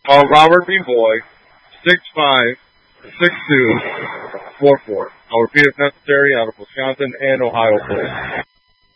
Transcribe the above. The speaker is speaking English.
Call Robert B. Boy, 656244. I'll repeat if necessary, out of Wisconsin and Ohio, please.